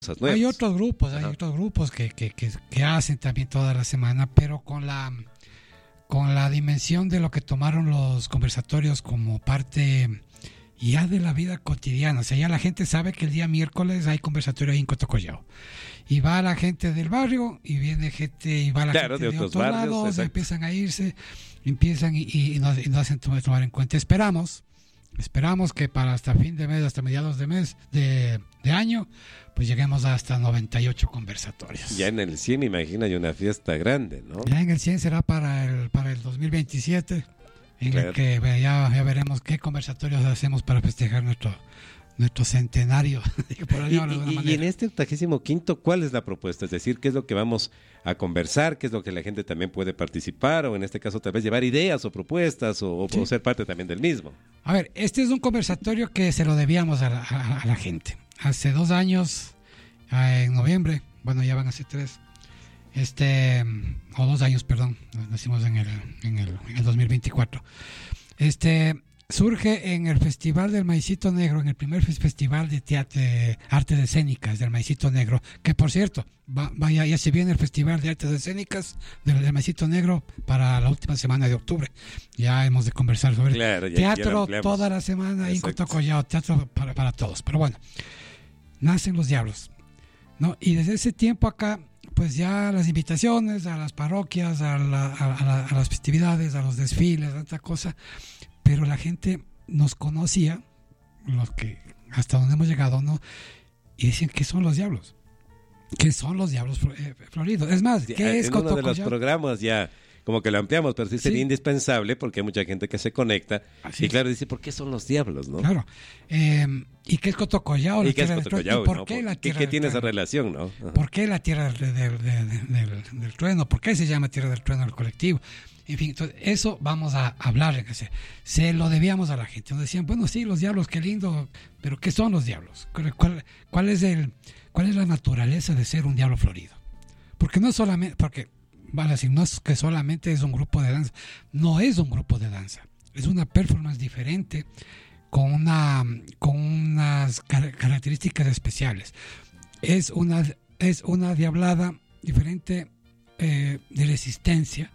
nuevas. Hay otros grupos que hacen también toda la semana, pero con la dimensión de lo que tomaron los conversatorios como parte ya de la vida cotidiana. O sea, ya la gente sabe que el día miércoles hay conversatorio ahí en Cotocollao. Y va la gente del barrio, y viene gente, y va la gente de otros lados, exacto. Empiezan a irse, y nos hacen tomar en cuenta. Esperamos que para hasta fin de mes, hasta mediados de mes de año, pues lleguemos hasta 98 conversatorios. Ya en el 100, imagina, hay una fiesta grande, ¿no? Ya en el 100 será para el 2027, en el que ya veremos qué conversatorios hacemos para festejar nuestro centenario. Y en este 85º, ¿cuál es la propuesta? Es decir, ¿qué es lo que vamos a conversar? ¿Qué es lo que la gente también puede participar? O en este caso tal vez llevar ideas o propuestas o ser parte también del mismo. A ver, este es un conversatorio que se lo debíamos a la gente. Hace 2 años, en noviembre, bueno, ya van a ser 3, o 2 años, perdón, nacimos en el 2024. Surge en el Festival del Maicito Negro, en el primer festival de teatro, artes escénicas del Maicito Negro, que por cierto, ya se viene el Festival de Artes Escénicas del Maicito Negro para la última semana de octubre. Ya hemos de conversar sobre teatro toda la semana ahí en Cotocollao, teatro para todos. Pero bueno, nacen los diablos, ¿no? Y desde ese tiempo acá, pues ya las invitaciones a las parroquias, a las festividades, a los desfiles, tanta cosa. Pero la gente nos conocía, los que hasta donde hemos llegado, ¿no? Y decían, ¿qué son los diablos? ¿Qué son los diablos floridos? Es más, ¿qué es Cotocollao? En uno de los programas ya como que lo ampliamos, pero sí sería indispensable porque hay mucha gente que se conecta y claro, dice, ¿por qué son los diablos, no? Claro. ¿Y qué es Cotocollao? ¿Y qué es Cotocollao? ¿Por qué la tierra ¿Qué tiene esa relación, no? Ajá. ¿Por qué la tierra del trueno? ¿Por qué se llama tierra del trueno el colectivo? En fin, entonces, eso vamos a hablar. Se lo debíamos a la gente. Nos decían, bueno, sí, los diablos, qué lindo, pero ¿qué son los diablos? ¿Cuál es la naturaleza de ser un diablo florido? Porque no solamente, van a decir, no es que solamente es un grupo de danza. No es un grupo de danza. Es una performance diferente con unas características especiales. Es una diablada diferente. De resistencia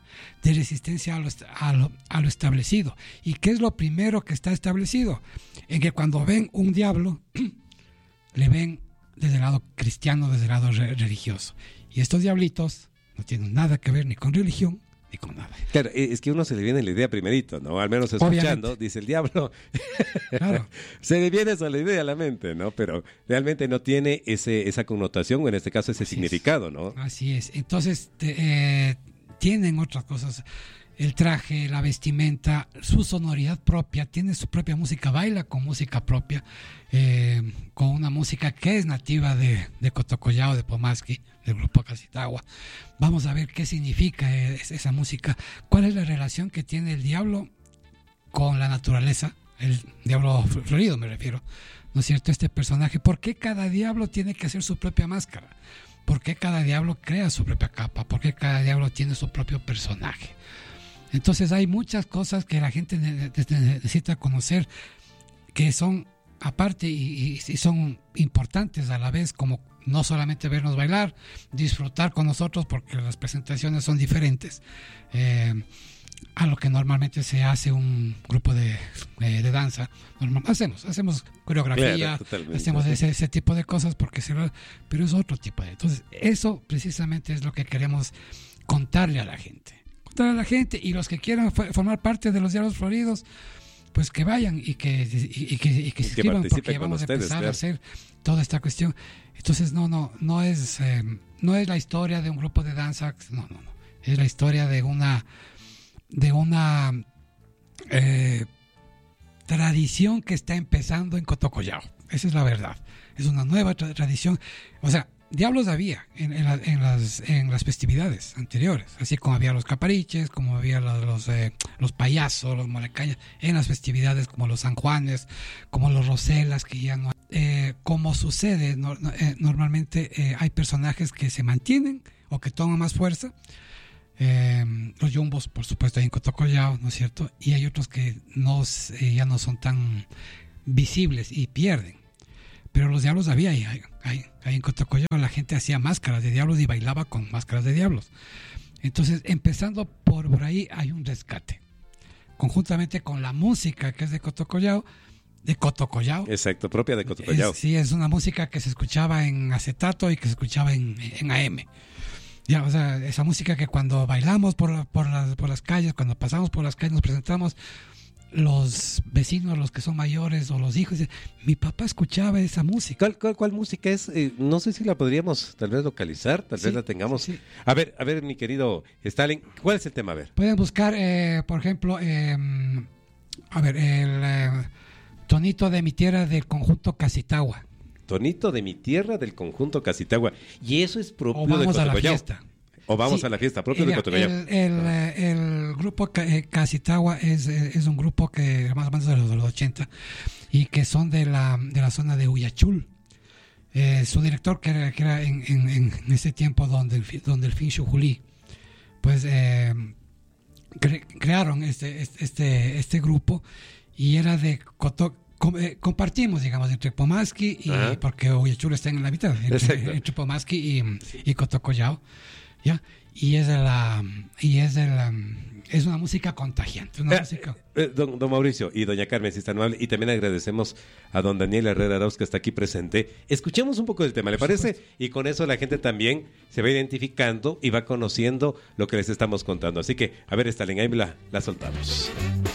a lo establecido. ¿Y qué es lo primero que está establecido? En que cuando ven un diablo, le ven desde el lado cristiano, desde el lado religioso. Y estos diablitos no tienen nada que ver ni con religión, ni con nada. Claro, es que uno se le viene la idea primerito, ¿no? Al menos escuchando, obviamente. Dice el diablo. Claro. Se le viene eso la idea a la mente, ¿no? Pero realmente no tiene esa connotación, o en este caso ese significado, ¿no? Así es. Entonces, tienen otras cosas. El traje, la vestimenta, su sonoridad propia, tiene su propia música, baila con música propia, con una música que es nativa de Cotocollao, de Pomasqui, del grupo Casitagua. Vamos a ver qué significa esa música, cuál es la relación que tiene el diablo con la naturaleza, el diablo florido me refiero, ¿no es cierto? Este personaje, ¿por qué cada diablo tiene que hacer su propia máscara? ¿Por qué cada diablo crea su propia capa? ¿Por qué cada diablo tiene su propio personaje? Entonces hay muchas cosas que la gente necesita conocer, que son aparte y son importantes a la vez, como no solamente vernos bailar, disfrutar con nosotros, porque las presentaciones son diferentes a lo que normalmente se hace un grupo de danza. Hacemos coreografía, claro, hacemos ese tipo de cosas, pero es otro tipo de... Entonces eso precisamente es lo que queremos contarle a la gente. Y los que quieran formar parte de los diablos floridos, pues que vayan y que se inscriban, porque vamos a empezar a hacer toda esta cuestión. Entonces no es la historia de un grupo de danza, no, es la historia de una tradición que está empezando en Cotocollao. Esa es la verdad, es una nueva tradición. O sea, diablos había en las festividades anteriores, así como había los capariches, como había los payasos, los molecañas, en las festividades como los San Juanes, como los Roselas, que ya no hay. Como sucede, normalmente hay personajes que se mantienen o que toman más fuerza. Los yumbos, por supuesto, ahí en Cotocollao, ¿no es cierto? Y hay otros que ya no son tan visibles y pierden. pero los diablos había ahí en Cotocollao. La gente hacía máscaras de diablos y bailaba con máscaras de diablos. Entonces, empezando por ahí, hay un rescate. Conjuntamente con la música que es de Cotocollao. Exacto, propia de Cotocollao. Sí, es una música que se escuchaba en acetato y que se escuchaba en AM. Ya, o sea, esa música que cuando bailamos por las calles, cuando pasamos por las calles, nos presentamos, los vecinos, los que son mayores o los hijos, mi papá escuchaba esa música. ¿Cuál música es? No sé si la podríamos tal vez localizar, tal vez la tengamos. Sí. A ver, mi querido Stalin, ¿cuál es el tema? A ver. Pueden buscar, por ejemplo, Tonito de mi tierra del conjunto Casitagua. Tonito de mi tierra del conjunto Casitagua. Y eso es propio de Cotocollao. O vamos a la fiesta. O vamos a la fiesta, propio de Cotocollao. El grupo Casitagua es un grupo que más o menos de los 80 y que son de la zona de Uyachul. Su director, que era en ese tiempo donde el Fincho Juli, pues crearon este grupo y era de compartimos, digamos, entre Pomaski y porque Uyachul está en la mitad, entre Pomaski y Cotocollao. ¿Ya? Y es una música contagiante. Don Mauricio y doña Carmen, si están amables, y también agradecemos a don Daniel Herrera Arauz que está aquí presente. Escuchemos un poco del tema, ¿le parece? Y con eso la gente también se va identificando y va conociendo lo que les estamos contando. Así que, a ver, Stalin, ahí la soltamos.